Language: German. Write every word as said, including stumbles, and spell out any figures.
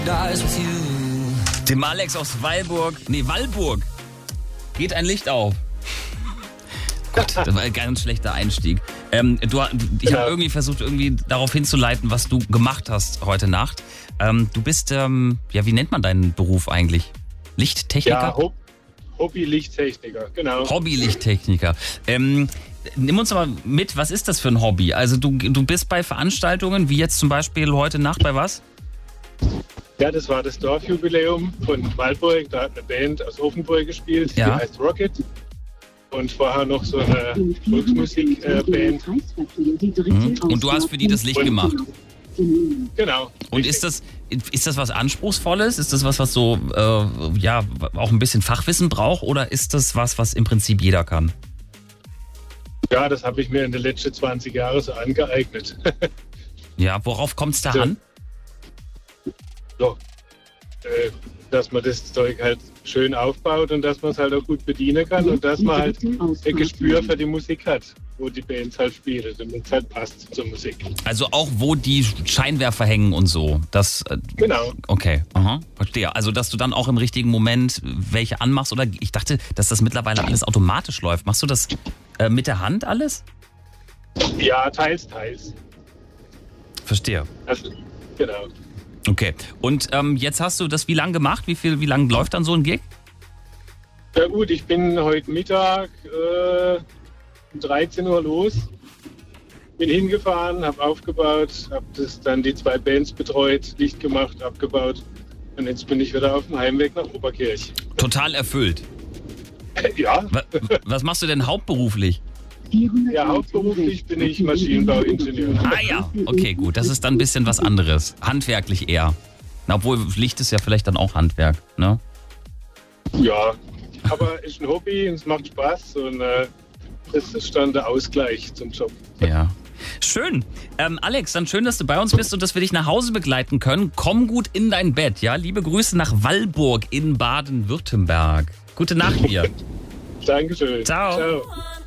Dem Alex aus Weilburg, nee, Wallburg, geht ein Licht auf. Gott, das war ein ganz schlechter Einstieg. Ähm, du, ich Ja. habe irgendwie versucht, irgendwie darauf hinzuleiten, was du gemacht hast heute Nacht. Ähm, du bist, ähm, ja, wie nennt man deinen Beruf eigentlich? Lichttechniker? Ja, Hob Hobby-Lichttechniker, genau. Hobby-Lichttechniker. Ähm, nimm uns aber mit, was ist das für ein Hobby? Also du, du bist bei Veranstaltungen, wie jetzt zum Beispiel heute Nacht bei was? Ja, das war das Dorfjubiläum von Waldburg. Da hat eine Band aus Offenburg gespielt, Ja. die heißt Rocket. Und vorher noch so eine Volksmusikband. Mhm. Und du hast für die das Licht gemacht. Genau. Und ist das, ist das was Anspruchsvolles? Ist das was, was so äh, ja auch ein bisschen Fachwissen braucht? Oder ist das was, was im Prinzip jeder kann? Ja, das habe ich mir in den letzten zwanzig Jahren so angeeignet. Ja, worauf kommt es da Ja. an? So, äh, dass man das Zeug halt schön aufbaut und dass man es halt auch gut bedienen kann und dass man halt ein Gespür für die Musik hat, wo die Bands halt spielen, damit es halt passt zur Musik. Also auch wo die Scheinwerfer hängen und so. Das, äh, Genau. okay, aha, verstehe. Also dass du dann auch im richtigen Moment welche anmachst oder ich dachte, dass das mittlerweile alles automatisch läuft. Machst du das äh, mit der Hand alles? Ja, teils, teils. Verstehe. Also, genau. Okay. Und ähm, jetzt hast du das wie lange gemacht? Wie viel, wie lange läuft dann so ein Gig? Ja gut, ich bin heute Mittag äh, um dreizehn Uhr los. Bin hingefahren, habe aufgebaut, habe das dann die zwei Bands betreut, Licht gemacht, abgebaut. Und jetzt bin ich wieder auf dem Heimweg nach Oberkirch. Total erfüllt. Ja, Wa- Was machst du denn hauptberuflich? ja, hauptberuflich bin ich Maschinenbauingenieur. Ah ja, okay, gut. Das ist dann ein bisschen was anderes. Handwerklich eher. Na, obwohl Licht ist ja vielleicht dann auch Handwerk, ne? Ja, aber ist ein Hobby und es macht Spaß und äh, das ist dann der Ausgleich zum Job. Ja. Schön. Ähm, Alex, dann schön, dass du bei uns bist und dass wir dich nach Hause begleiten können. Komm gut in dein Bett, ja? Liebe Grüße nach Wallburg in Baden-Württemberg. Gute Nacht dir. Dankeschön. Ciao. Ciao.